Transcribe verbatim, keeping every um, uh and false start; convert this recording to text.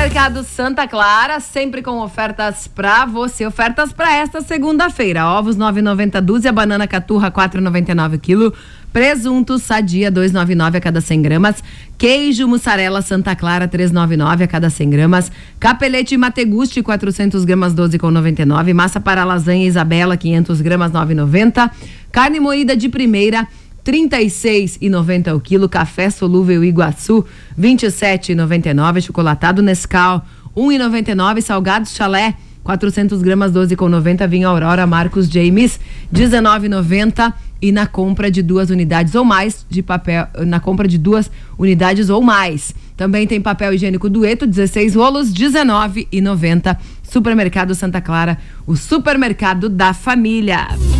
Supermercado Santa Clara, sempre com ofertas pra você. Ofertas pra esta segunda-feira. Ovos nove e noventa dúzia, banana caturra quatro e noventa e nove quilo, presunto sadia dois e noventa e nove a cada cem gramas, queijo mussarela Santa Clara três e noventa e nove a cada cem gramas, capelete Mategusti quatrocentos gramas doze e noventa e nove, massa para lasanha Isabela quinhentos gramas nove e noventa, carne moída de primeira trinta e seis e noventa o quilo, café solúvel Iguaçu vinte e sete e noventa e nove, chocolatado Nescau um e noventa e nove, salgados Chalé quatrocentos gramas doze e noventa, vinho Aurora Marcos James dezenove e noventa, e na compra de duas unidades ou mais de papel, na compra de duas unidades ou mais. Também tem papel higiênico Dueto, dezesseis rolos, dezenove e noventa. Supermercado Santa Clara, o supermercado da família.